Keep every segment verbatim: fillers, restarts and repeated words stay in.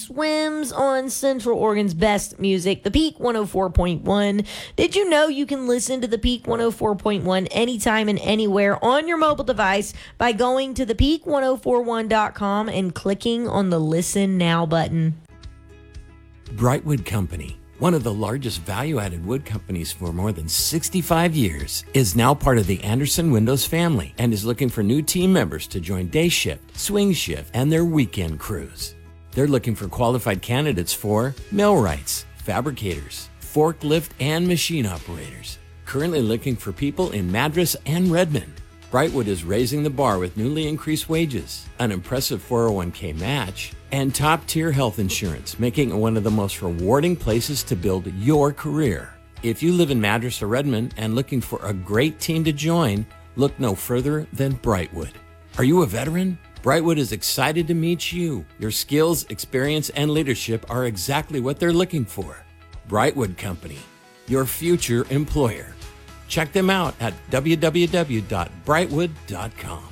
swims on Central Oregon's best music, The Peak one oh four point one. Did you know you can listen to The Peak one oh four point one anytime and anywhere on your mobile device by going to the peak ten forty-one dot com and clicking on the Listen Now button? Brightwood Company, one of the largest value-added wood companies for more than sixty-five years, is now part of the Anderson Windows family and is looking for new team members to join day shift, swing shift, and their weekend crews. They're looking for qualified candidates for millwrights, fabricators, forklift, and machine operators. Currently looking for people in Madras and Redmond. Brightwood is raising the bar with newly increased wages, an impressive four oh one k match, and top-tier health insurance, making it one of the most rewarding places to build your career. If you live in Madras or Redmond and looking for a great team to join, look no further than Brightwood. Are you a veteran? Brightwood is excited to meet you. Your skills, experience, and leadership are exactly what they're looking for. Brightwood Company, your future employer. Check them out at w w w dot brightwood dot com.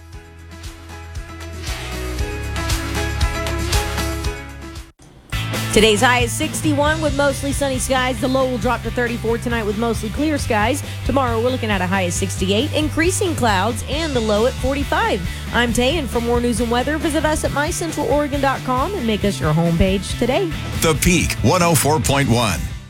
Today's high is sixty-one with mostly sunny skies. The low will drop to thirty-four tonight with mostly clear skies. Tomorrow we're looking at a high of sixty-eight, increasing clouds, and a low at forty-five. I'm Tay, and for more news and weather, visit us at my central oregon dot com and make us your homepage today. The Peak one oh four point one.